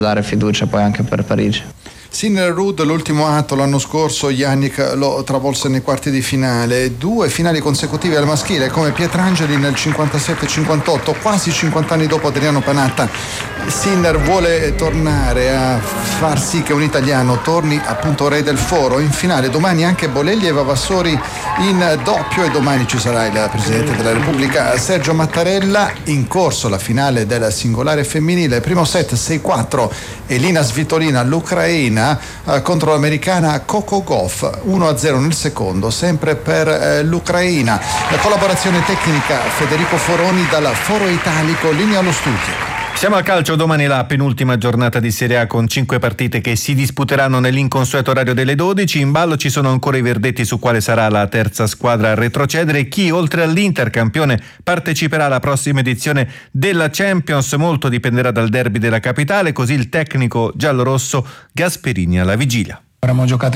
dare fiducia poi anche per Parigi. Sinner Ruud, l'ultimo atto l'anno scorso Yannick lo travolse nei quarti di finale, 2 finali consecutive al maschile come Pietrangeli nel 57-58, quasi 50 anni dopo Adriano Panatta. Sinner vuole tornare a far sì che un italiano torni appunto re del foro. In finale domani anche Bolelli e Vavassori in doppio, e domani ci sarà il Presidente della Repubblica Sergio Mattarella. In corso la finale del singolare femminile, primo set 6-4, Elina Svitolina, l'Ucraina, contro l'americana Coco Gauff, 1-0 nel secondo, sempre per l'Ucraina. La collaborazione tecnica Federico Foroni dal Foro Italico, linea allo studio. Siamo al calcio, domani la penultima giornata di Serie A con 5 partite che si disputeranno nell'inconsueto orario delle 12. In ballo ci sono ancora i verdetti su quale sarà la terza squadra a retrocedere e chi, oltre all'Inter campione, parteciperà alla prossima edizione della Champions. Molto dipenderà dal derby della capitale, così il tecnico giallorosso Gasperini alla vigilia. Avremmo giocato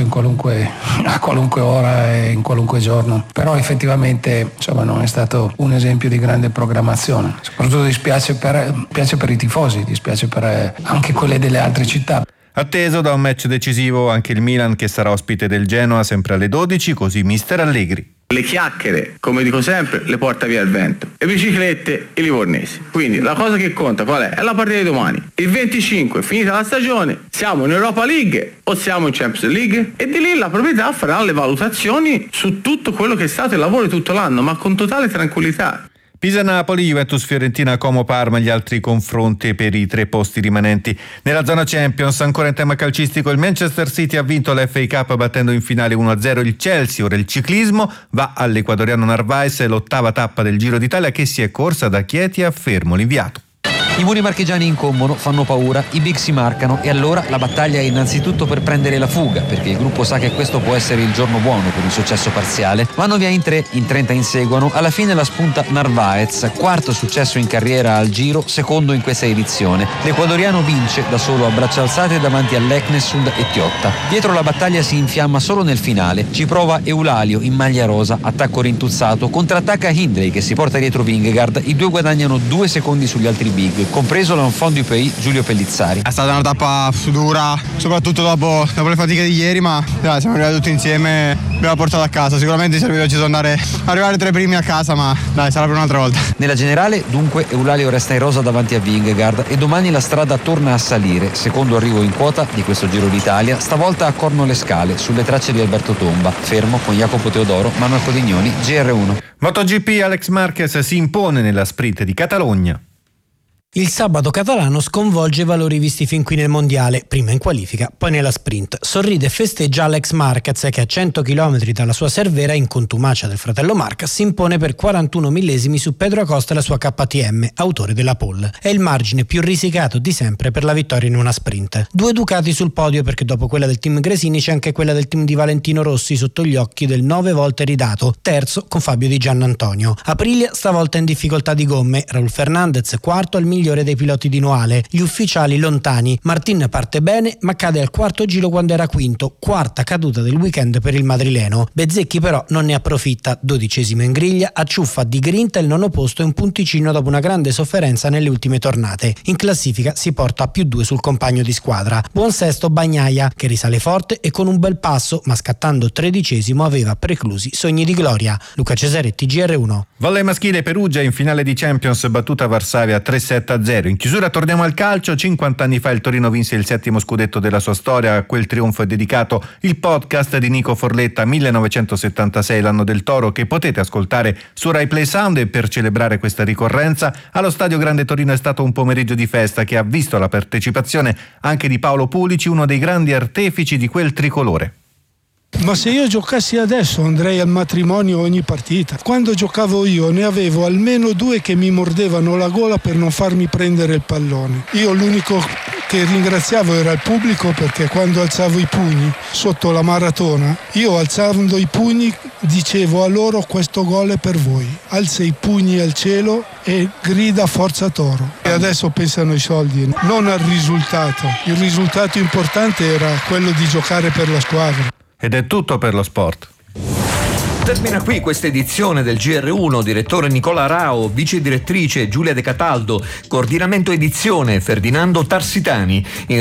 a qualunque ora e in qualunque giorno, però effettivamente non è stato un esempio di grande programmazione. Soprattutto dispiace per i tifosi, dispiace per anche quelle delle altre città. Atteso da un match decisivo anche il Milan, che sarà ospite del Genoa sempre alle 12, così mister Allegri. Le chiacchiere, come dico sempre, le porta via il vento. Le biciclette, i livornesi. Quindi la cosa che conta qual è? È la partita di domani. Il 25, finita la stagione, siamo in Europa League o siamo in Champions League? E di lì la proprietà farà le valutazioni su tutto quello che è stato il lavoro di tutto l'anno, ma con totale tranquillità. Pisa-Napoli, Juventus-Fiorentina, Como-Parma, gli altri confronti per i 3 posti rimanenti. Nella zona Champions, ancora in tema calcistico, il Manchester City ha vinto la FA Cup battendo in finale 1-0 il Chelsea. Ora il ciclismo va all'ecuadoriano Narvaez, l'ottava tappa del Giro d'Italia che si è corsa da Chieti a Fermo, l'inviato. I muri marchigiani incombono, fanno paura, i big si marcano e allora la battaglia è innanzitutto per prendere la fuga, perché il gruppo sa che questo può essere il giorno buono per un successo parziale. Vanno via in 3, in 30 inseguono, alla fine la spunta Narvaez, quarto successo in carriera al Giro, secondo in questa edizione. L'ecuadoriano vince da solo a braccia alzate davanti a Leknessund e Tiotta. Dietro la battaglia si infiamma solo nel finale, ci prova Eulalio in maglia rosa, attacco rintuzzato, contrattacca Hindley che si porta dietro Vingegaard, i due guadagnano 2 secondi sugli altri big, compreso l'enfant du pays Giulio Pellizzari. È stata una tappa dura, soprattutto dopo le fatiche di ieri, ma siamo arrivati tutti insieme, abbiamo portato a casa. Sicuramente ci serviva arrivare 3 primi a casa, ma sarà per un'altra volta. Nella generale dunque Eulalio resta in rosa davanti a Vingegaard e domani la strada torna a salire, secondo arrivo in quota di questo Giro d'Italia, stavolta a Corno le Scale, sulle tracce di Alberto Tomba, fermo con Jacopo Teodoro, Manuel Codignoni, GR1. MotoGP, Alex Marquez si impone nella sprint di Catalogna. Il sabato catalano sconvolge i valori visti fin qui nel mondiale, prima in qualifica, poi nella sprint. Sorride e festeggia Alex Marquez che a 100 km dalla sua Cervera, in contumacia del fratello Marc, si impone per 41 millesimi su Pedro Acosta e la sua KTM, autore della pole. È il margine più risicato di sempre per la vittoria in una sprint. 2 Ducati sul podio, perché dopo quella del team Gresini c'è anche quella del team di Valentino Rossi sotto gli occhi del 9 volte ridato, terzo con Fabio Di Giannantonio. Aprilia stavolta in difficoltà di gomme, Raul Fernandez quarto al migliore dei piloti di Noale, gli ufficiali lontani. Martin parte bene ma cade al quarto giro quando era quinto, quarta caduta del weekend per il madrileno. Bezzecchi però non ne approfitta, 12° in griglia, acciuffa di grinta il 9° posto e un punticino dopo una grande sofferenza nelle ultime tornate. In classifica si porta a +2 sul compagno di squadra. Buon sesto Bagnaia, che risale forte e con un bel passo, ma scattando 13° aveva preclusi sogni di gloria. Luca Cesaretti, GR1. Volley maschile, Perugia in finale di Champions, battuta Varsavia 3-7-0. In chiusura torniamo al calcio. 50 anni fa il Torino vinse il 7° scudetto della sua storia. A quel trionfo è dedicato il podcast di Nico Forletta, 1976, l'anno del Toro, che potete ascoltare su Rai Play Sound. E per celebrare questa ricorrenza allo Stadio Grande Torino è stato un pomeriggio di festa che ha visto la partecipazione anche di Paolo Pulici, uno dei grandi artefici di quel tricolore. Ma se io giocassi adesso andrei al matrimonio ogni partita. Quando giocavo io ne avevo almeno 2 che mi mordevano la gola per non farmi prendere il pallone. Io l'unico che ringraziavo era il pubblico, perché quando alzavo i pugni sotto la maratona, io alzando i pugni dicevo a loro: questo gol è per voi. Alza i pugni al cielo e grida forza Toro. E adesso pensano ai soldi, non al risultato. Il risultato importante era quello di giocare per la squadra. Ed è tutto per lo sport. Termina qui questa edizione del GR1. Direttore Nicola Rao, vice direttrice Giulia De Cataldo, coordinamento edizione Ferdinando Tarsitani.